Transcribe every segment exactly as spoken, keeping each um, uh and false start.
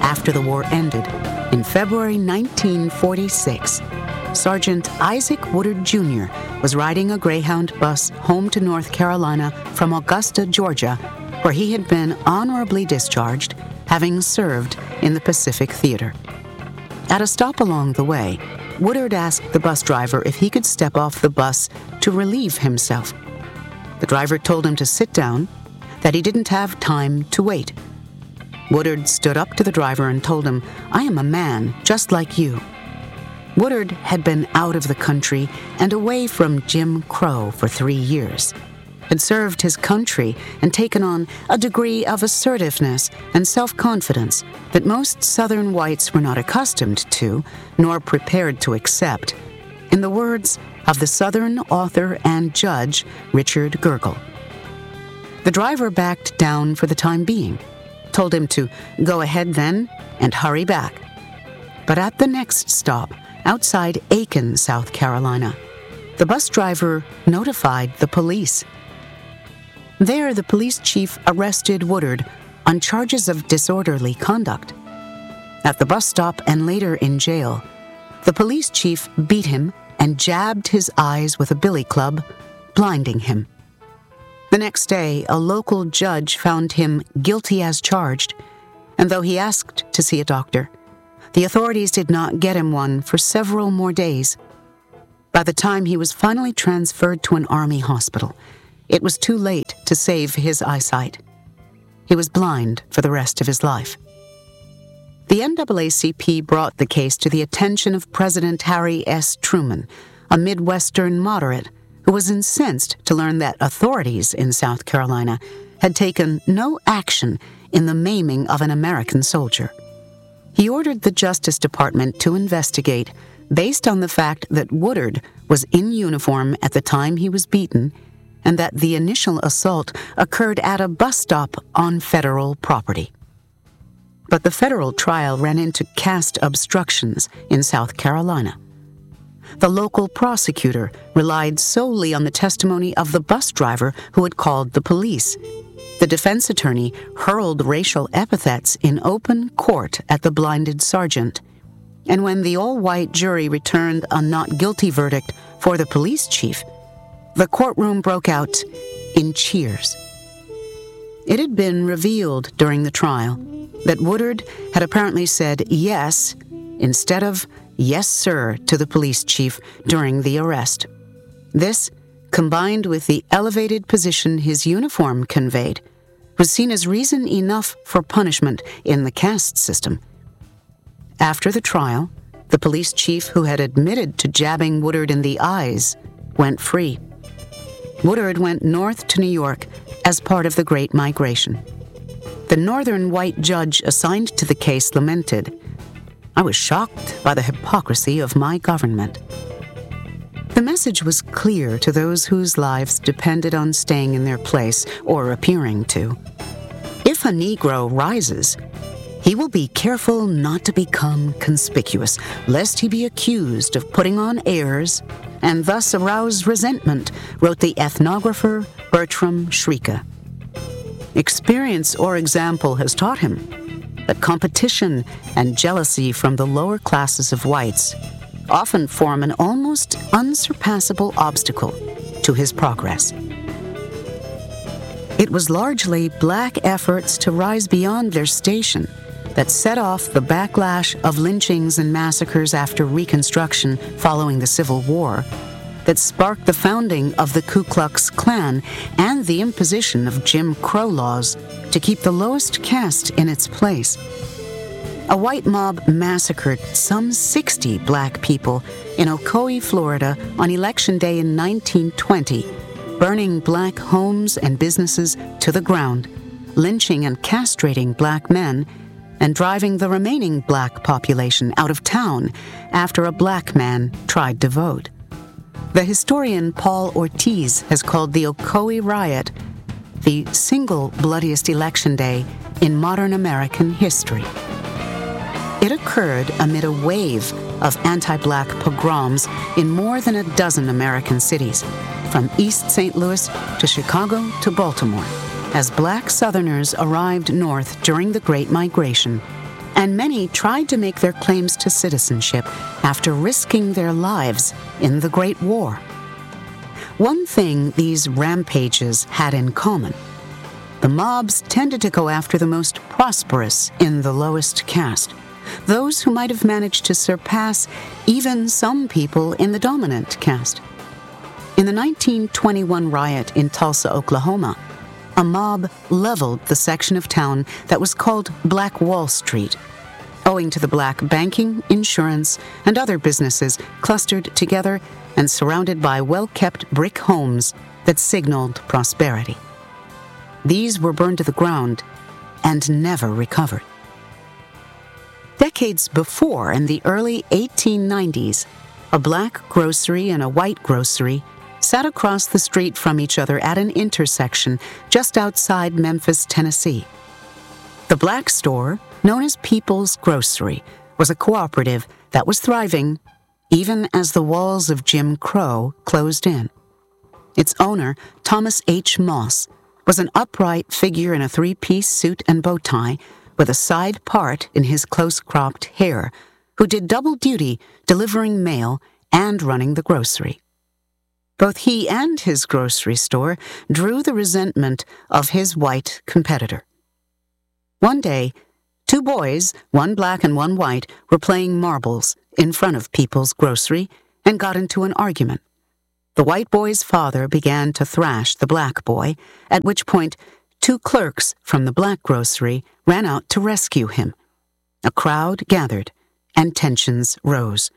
after the war ended, in February nineteen forty-six, Sergeant Isaac Woodard Junior was riding a Greyhound bus home to North Carolina from Augusta, Georgia, where he had been honorably discharged, having served in the Pacific Theater. At a stop along the way, Woodard asked the bus driver if he could step off the bus to relieve himself. The driver told him to sit down, that he didn't have time to wait. Woodard stood up to the driver and told him, "I am a man, just like you." Woodard had been out of the country and away from Jim Crow for three years, had served his country and taken on a degree of assertiveness and self-confidence that most Southern whites were not accustomed to, nor prepared to accept, in the words of the Southern author and judge Richard Gurgle. The driver backed down for the time being, told him to go ahead then and hurry back. But at the next stop, outside Aiken, South Carolina, the bus driver notified the police. There, the police chief arrested Woodard on charges of disorderly conduct. At the bus stop and later in jail, the police chief beat him and jabbed his eyes with a billy club, blinding him. The next day, a local judge found him guilty as charged, and though he asked to see a doctor, the authorities did not get him one for several more days. By the time he was finally transferred to an army hospital, it was too late to save his eyesight. He was blind for the rest of his life. The N double A C P brought the case to the attention of President Harry S. Truman, a Midwestern moderate who was incensed to learn that authorities in South Carolina had taken no action in the maiming of an American soldier. He ordered the Justice Department to investigate based on the fact that Woodard was in uniform at the time he was beaten and that the initial assault occurred at a bus stop on federal property. But the federal trial ran into caste obstructions in South Carolina. The local prosecutor relied solely on the testimony of the bus driver who had called the police. The defense attorney hurled racial epithets in open court at the blinded sergeant. And when the all-white jury returned a not guilty verdict for the police chief, the courtroom broke out in cheers. It had been revealed during the trial that Woodard had apparently said yes instead of yes, sir, to the police chief during the arrest. This, combined with the elevated position his uniform conveyed, was seen as reason enough for punishment in the caste system. After the trial, the police chief who had admitted to jabbing Woodard in the eyes went free. Woodard went north to New York as part of the Great Migration. The northern white judge assigned to the case lamented, "I was shocked by the hypocrisy of my government." The message was clear to those whose lives depended on staying in their place or appearing to. If a Negro rises, he will be careful not to become conspicuous, lest he be accused of putting on airs and thus arouse resentment, wrote the ethnographer Bertram Shrika. Experience or example has taught him that competition and jealousy from the lower classes of whites often form an almost unsurpassable obstacle to his progress. It was largely black efforts to rise beyond their station that set off the backlash of lynchings and massacres after Reconstruction following the Civil War, that sparked the founding of the Ku Klux Klan and the imposition of Jim Crow laws to keep the lowest caste in its place. A white mob massacred some sixty black people in Ocoee, Florida on Election Day in nineteen twenty, burning black homes and businesses to the ground, lynching and castrating black men, and driving the remaining black population out of town after a black man tried to vote. The historian Paul Ortiz has called the Ocoee riot the single bloodiest election day in modern American history. It occurred amid a wave of anti-black pogroms in more than a dozen American cities, from East Saint Louis to Chicago to Baltimore, as black Southerners arrived north during the Great Migration, and many tried to make their claims to citizenship after risking their lives in the Great War. One thing these rampages had in common: the mobs tended to go after the most prosperous in the lowest caste, those who might have managed to surpass even some people in the dominant caste. In the nineteen twenty-one riot in Tulsa, Oklahoma, a mob leveled the section of town that was called Black Wall Street, owing to the black banking, insurance, and other businesses clustered together and surrounded by well-kept brick homes that signaled prosperity. These were burned to the ground and never recovered. Decades before, in the early eighteen nineties, a black grocery and a white grocery sat across the street from each other at an intersection just outside Memphis, Tennessee. The black store, known as People's Grocery, was a cooperative that was thriving even as the walls of Jim Crow closed in. Its owner, Thomas H. Moss, was an upright figure in a three-piece suit and bow tie with a side part in his close-cropped hair, who did double duty delivering mail and running the grocery. Both he and his grocery store drew the resentment of his white competitor. One day, two boys, one black and one white, were playing marbles in front of People's Grocery and got into an argument. The white boy's father began to thrash the black boy, at which point two clerks from the black grocery ran out to rescue him. A crowd gathered, and tensions rose.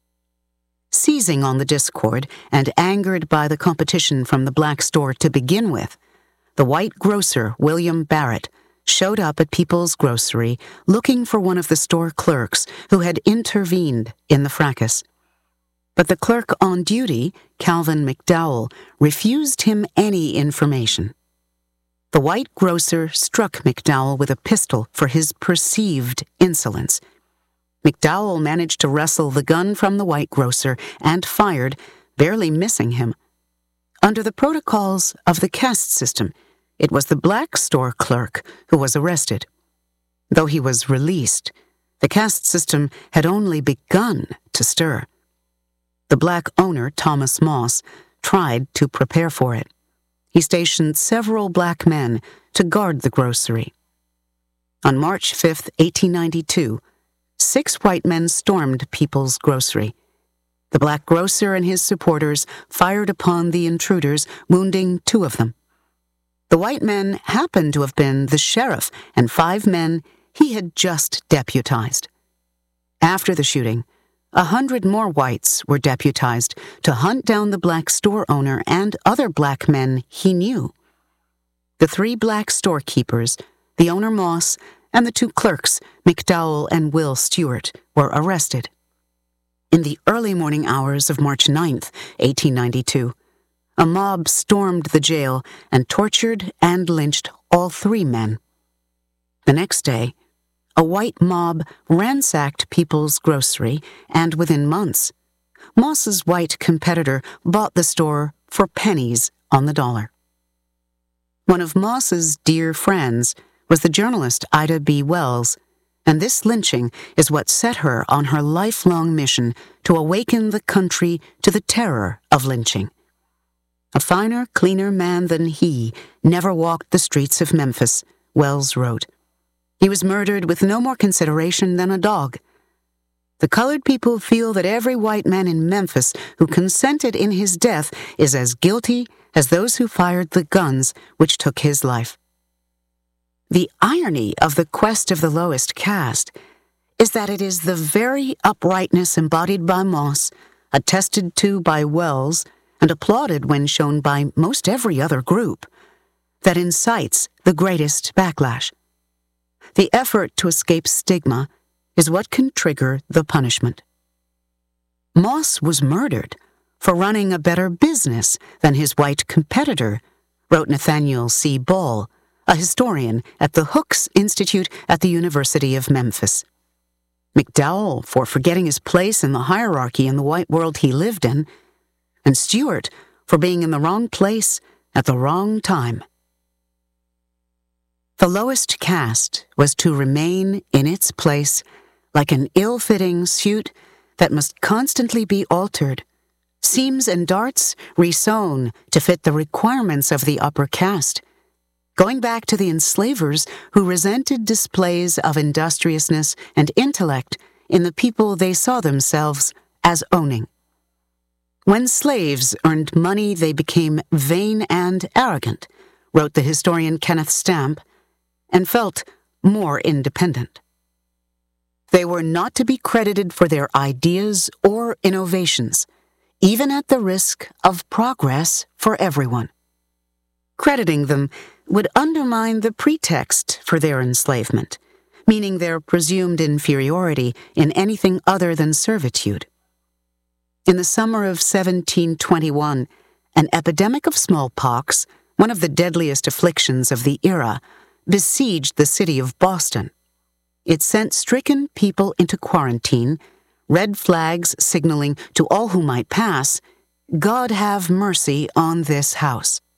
Seizing on the discord and angered by the competition from the black store to begin with, the white grocer, William Barrett, showed up at People's Grocery looking for one of the store clerks who had intervened in the fracas. But the clerk on duty, Calvin McDowell, refused him any information. The white grocer struck McDowell with a pistol for his perceived insolence. McDowell managed to wrestle the gun from the white grocer and fired, barely missing him. Under the protocols of the caste system, it was the black store clerk who was arrested. Though he was released, the caste system had only begun to stir. The black owner, Thomas Moss, tried to prepare for it. He stationed several black men to guard the grocery. On March fifth, eighteen ninety-two, six white men stormed People's Grocery. The black grocer and his supporters fired upon the intruders, wounding two of them. The white men happened to have been the sheriff and five men he had just deputized. After the shooting, a hundred more whites were deputized to hunt down the black store owner and other black men he knew. The three black storekeepers, the owner Moss, and the two clerks, McDowell and Will Stewart, were arrested. In the early morning hours of March ninth, eighteen ninety-two, a mob stormed the jail and tortured and lynched all three men. The next day, a white mob ransacked People's Grocery, and within months, Moss's white competitor bought the store for pennies on the dollar. One of Moss's dear friends was the journalist Ida B. Wells, and this lynching is what set her on her lifelong mission to awaken the country to the terror of lynching. A finer, cleaner man than he never walked the streets of Memphis, Wells wrote. He was murdered with no more consideration than a dog. The colored people feel that every white man in Memphis who consented in his death is as guilty as those who fired the guns which took his life. The irony of the quest of the lowest caste is that it is the very uprightness embodied by Moss, attested to by Wells, and applauded when shown by most every other group, that incites the greatest backlash. The effort to escape stigma is what can trigger the punishment. Moss was murdered for running a better business than his white competitor, wrote Nathaniel C. Ball, a historian at the Hooks Institute at the University of Memphis. McDowell for forgetting his place in the hierarchy in the white world he lived in, and Stewart for being in the wrong place at the wrong time. The lowest caste was to remain in its place like an ill-fitting suit that must constantly be altered, seams and darts resewn to fit the requirements of the upper caste, going back to the enslavers who resented displays of industriousness and intellect in the people they saw themselves as owning. When slaves earned money, they became vain and arrogant, wrote the historian Kenneth Stamp, and felt more independent. They were not to be credited for their ideas or innovations, even at the risk of progress for everyone. Crediting them would undermine the pretext for their enslavement, meaning their presumed inferiority in anything other than servitude. In the summer of seventeen twenty-one, an epidemic of smallpox, one of the deadliest afflictions of the era, besieged the city of Boston. It sent stricken people into quarantine, red flags signaling to all who might pass, "God have mercy on this house."